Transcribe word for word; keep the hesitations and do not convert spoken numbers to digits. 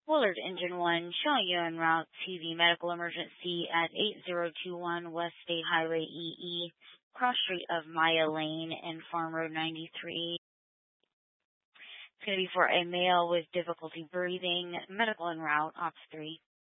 Willard Engine one, showing you en route to the medical emergency at eight zero two one West State Highway E E, cross street of Maya Lane and Farm Road ninety-three. It's going to be for a male with difficulty breathing, medical en route, Ops three.